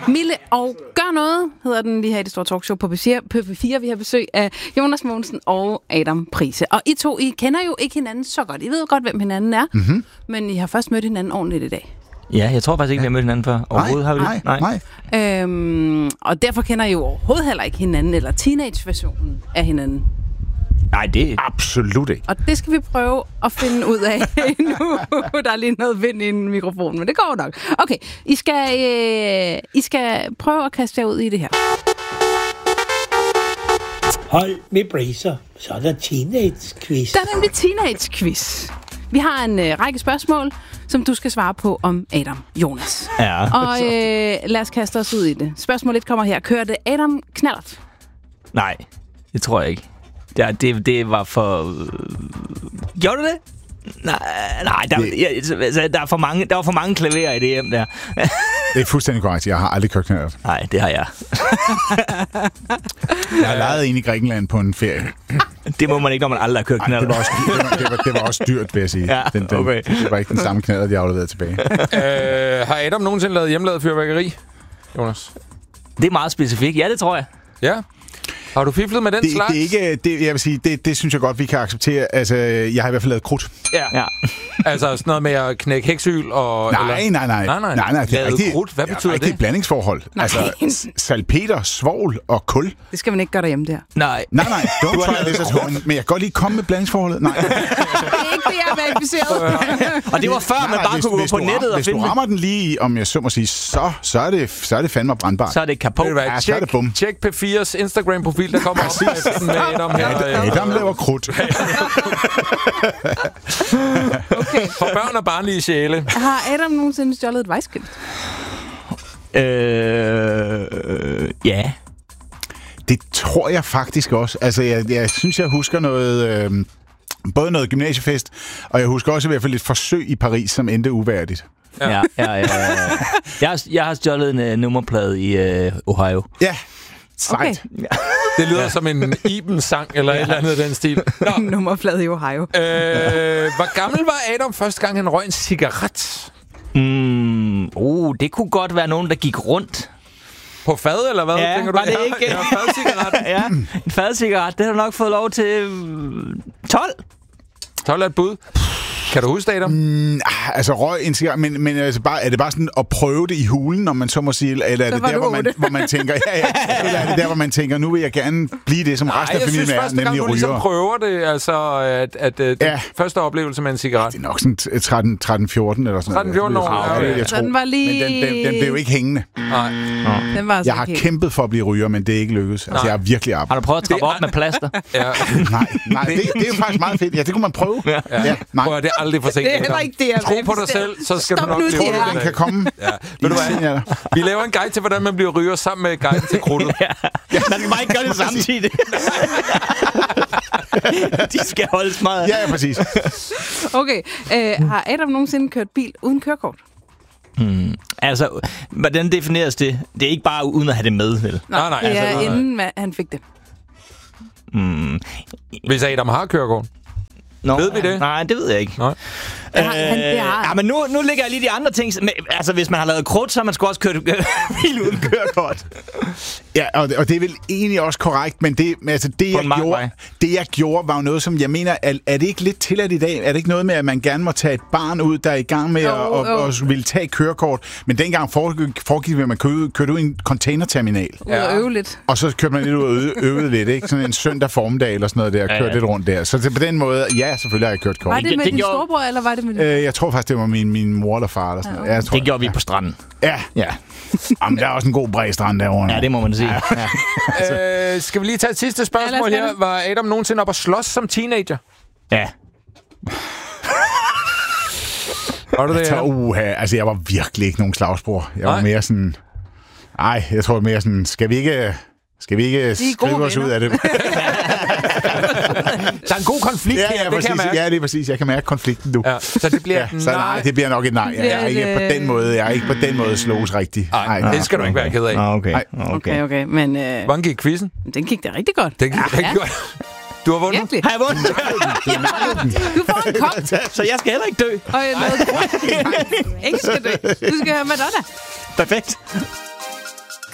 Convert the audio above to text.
Mille og gør noget, hedder den lige her i det store talkshow på P4. Vi har besøg af Jonas Mogensen og Adam Price. Og I to, I kender jo ikke hinanden så godt. I ved jo godt, hvem hinanden er, men I har først mødt hinanden ordentligt i dag. Ja, jeg tror faktisk ikke, vi har mødt hinanden før. Overhovedet har vi det? Nej. Og derfor kender I jo overhovedet heller ikke hinanden, eller teenage-versionen af hinanden. Nej, det er absolut ikke. Og det skal vi prøve at finde ud af nu. Der er lige noget vind i en mikrofon, men det går nok. Okay, I skal prøve at kaste jer ud i det her. Hold med bracer, så er der teenage-quiz. Der er nemlig teenage-quiz. Vi har en række spørgsmål, som du skal svare på om Adam Jonas. Ja. Og lad os kaste os ud i det. Spørgsmål 1 kommer her. Kørte Adam knallert? Nej, det tror jeg ikke. Det var for... Gjorde du det? Nej, der var for mange klaverer i det hjem der. Det er fuldstændig korrekt. Jeg har aldrig kørt knallert. Nej, det har jeg. Jeg har lejet en i Grækenland på en ferie. Det må man ikke, når man aldrig har kørt knallert. Det var også dyrt, vil jeg sige. Ja, okay. Det var ikke den samme knallert, jeg afleverede tilbage. Har Adam nogensinde lavet hjemmelavet fyrværkeri, Jonas? Det er meget specifikt. Ja, det tror jeg. Ja. Har du fiflet med den slags? Det er ikke, jeg vil sige, det synes jeg godt, vi kan acceptere. Altså, jeg har i hvert fald lavet krudt. Ja. Altså sådan noget med at knække heksyl og... Nej. Det er rigtig krudt. Hvad betyder det? Det er blandingsforhold. Nej. Altså, salpeter, svovl og kul. Det skal man ikke gøre derhjemme der. Nej. Don't try this at home. Men jeg kan godt lige komme med blandingsforholdet. Nej. Det er ikke det, jeg er verificeret. Og det var før, man bare kunne gå på nettet og finde... Hvis du rammer den lige, om jeg så må sige, så er det fandme brandbart. Så er det kapot. Ja, så er det bum. Tjek P4's Instagram-profil, der kommer op med Adam her. Adam laver krudt. Okay. For børn og barnlige sjæle. Har Adam nogensinde stjålet et vejskilt? Ja. Det tror jeg faktisk også. Altså, jeg synes, jeg husker noget... både noget gymnasiefest, og jeg husker også i hvert fald et forsøg i Paris, som endte uværdigt. Ja. Jeg har stjålet en nummerplade i Ohio. Ja, sejt. Okay. Det lyder som en Iben-sang, eller et eller andet af den stil. Nummerplade i Ohio. Hvor gammel var Adam første gang, han røg en cigaret? Det kunne godt være nogen, der gik rundt. På fad, eller hvad? Ja, tænker var du? det ikke? Ja, fadcigaret. Ja, en fadcigaret. Det har du nok fået lov til 12. 12 er et bud. Kan du huske det, Adam? Altså røg en cigaret, men altså er det bare sådan at prøve det i hulen, når man så må sige, eller er det der, hvor man tænker, eller er det der, hvor man tænker, nu vil jeg gerne blive det, som resten af familien er, nemlig ryger? Jeg synes, første gang, du ligesom prøver det, altså at første oplevelse med en cigaret. Det er nok sådan 13-14 eller sådan noget. 13-14 år. Jeg tror. Den var lige... Men den blev jo ikke hængende. Nej. Den var altså jeg har kæmpet for at blive ryger, men det er ikke lykkedes. Altså, jeg har virkelig arbejdet. Har du prøvet at trappe op med plaster? Ja. Nej, det er jo faktisk meget fedt. Ja, det kunne man prøve. Ja. Prøv, det er aldrig for sent. Det er heller ikke det, jeg tro på dig selv, så skal du nok blive ryger. Den kan komme. Ja. Ved du hvad? Vi laver en guide til, hvordan man bliver ryger sammen med guiden til krudtet. Man skal bare ikke gøre det samtidig. De skal holdes meget. Ja, præcis. Okay. Har Adam nogensinde kørt bil uden kørekort? Altså, hvordan defineres det? Det er ikke bare uden at have det med, vel? Nej. Det er inden han fik det. Hvis Adam har kørekort. Ved vi det? Nej, det ved jeg ikke. Nej. Ja, men nu ligger jeg lige de andre ting. Altså, hvis man har lavet krudt, så har man sgu også kørt bil uden kørekort. Ja, og det er vel egentlig også korrekt, men det jeg gjorde, var jo noget, som jeg mener, er det ikke lidt tilladt i dag? Er det ikke noget med, at man gerne må tage et barn ud, der er i gang med at ville tage kørekort? Men dengang foregik vi, at man kørte ud i en containerterminal. Ud og øve lidt. Og så kørte man lidt ud og øvede lidt, ikke? Sådan en søndag formiddag eller sådan noget der, kørte lidt rundt der. Så på den måde, ja, selvfølgelig har jeg kørt kort. Var det med din storebror, eller var det med din... Jeg tror faktisk, det var min mor eller far eller sådan noget. Det gjorde vi på stranden. Ja. Jamen, der er også en god bred strand derovre. Ja, det må man sige. Ja. Skal vi lige tage et sidste spørgsmål her? Var Adam nogensinde op at slås som teenager? Ja. Var du det? Altså, jeg var virkelig ikke nogen slagsbror. Jeg var mere sådan... jeg tror mere sådan... Skal vi ikke skrive os ud af det? Der er en god konflikt her, det præcis, kan jeg mærke. Ja, det er præcis. Jeg kan mærke konflikten nu. Ja, så det bliver så nej, det bliver nok et nej. Jeg er ikke på den måde slås rigtigt. Nej, det skal du ikke være ked af. Okay. Men hvordan gik quizzen? Den gik da rigtig godt. Den gik rigtig godt. Du har vundet. Virkelig? Har jeg vundet? Du får en kop. Så jeg skal heller ikke dø. Og ingen skal dø. Du skal høre Madonna. Perfekt.